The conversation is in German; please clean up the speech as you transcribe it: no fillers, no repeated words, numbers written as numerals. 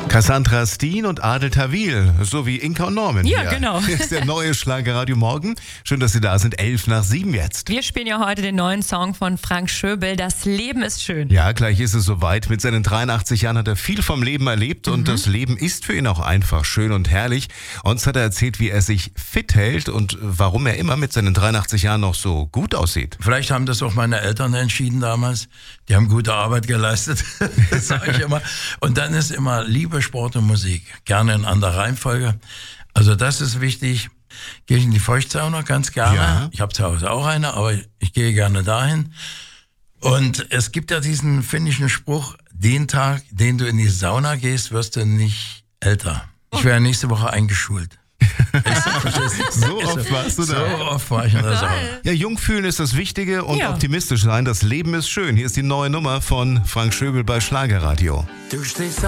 Cassandra Steen und Adel Tawil, sowie Inka und Norman. Ja, genau. Hier ist der neue Schlagerradio Morgen. Schön, dass Sie da sind. 6:11 jetzt. Wir spielen ja heute den neuen Song von Frank Schöbel, Das Leben ist schön. Ja, gleich ist es soweit. Mit seinen 83 Jahren hat er viel vom Leben erlebt und das Leben ist für ihn auch einfach schön und herrlich. Uns hat er erzählt, wie er sich fit hält und warum er immer mit seinen 83 Jahren noch so gut aussieht. Vielleicht haben das auch meine Eltern entschieden damals. Die haben gute Arbeit geleistet, das sage ich immer. Und dann ist immer Liebe, Sport und Musik. Gerne in anderer Reihenfolge. Also das ist wichtig. Gehe ich in die Feuchtsauna ganz gerne. Ja. Ich habe zu Hause auch eine, aber ich gehe gerne dahin. Und es gibt ja diesen finnischen Spruch, den Tag, den du in die Sauna gehst, wirst du nicht älter. Ich wäre nächste Woche eingeschult. So oft warst du da. So oft war ich in der Sauna. Ja, jung fühlen ist das Wichtige und Ja. optimistisch sein. Das Leben ist schön. Hier ist die neue Nummer von Frank Schöbel bei Schlagerradio. Du stehst